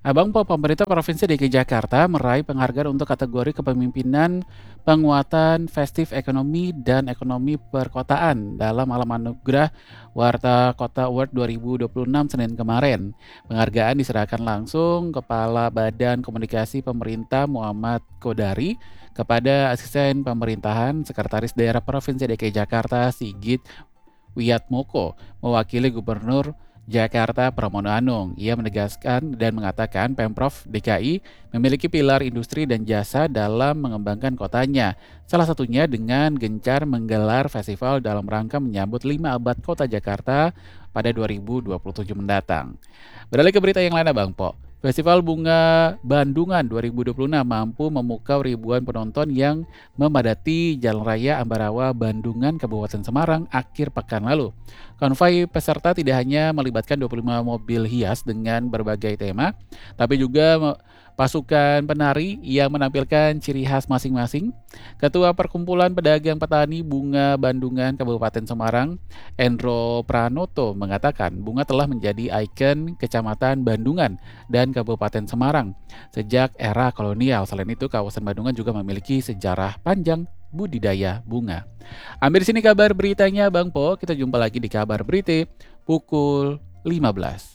Abang Po, pemerintah Provinsi DKI Jakarta meraih penghargaan untuk kategori kepemimpinan penguatan festif ekonomi dan ekonomi perkotaan dalam Alam Anugerah Warta Kota Award 2026 Senin kemarin. Penghargaan diserahkan langsung Kepala Badan Komunikasi Pemerintah Muhammad Kodari kepada Asisten Pemerintahan Sekretaris Daerah Provinsi DKI Jakarta Sigit Wiatmoko mewakili Gubernur Jakarta Pramono Anung. Ia menegaskan dan mengatakan Pemprov DKI memiliki pilar industri dan jasa dalam mengembangkan kotanya. Salah satunya dengan gencar menggelar festival dalam rangka menyambut 5 abad Kota Jakarta pada 2027 mendatang. Beralih ke berita yang lain, Bang Po. Festival Bunga Bandungan 2026 mampu memukau ribuan penonton yang memadati Jalan Raya Ambarawa Bandungan Kabupaten Semarang akhir pekan lalu. Konvoi peserta tidak hanya melibatkan 25 mobil hias dengan berbagai tema, tapi juga pasukan penari yang menampilkan ciri khas masing-masing. Ketua Perkumpulan Pedagang Petani Bunga Bandungan Kabupaten Semarang, Endro Pranoto, mengatakan bunga telah menjadi ikon Kecamatan Bandungan dan Kabupaten Semarang sejak era kolonial. Selain itu, kawasan Bandungan juga memiliki sejarah panjang budidaya bunga. Ambil di sini kabar beritanya, Bang Po. Kita jumpa lagi di kabar berita pukul 15.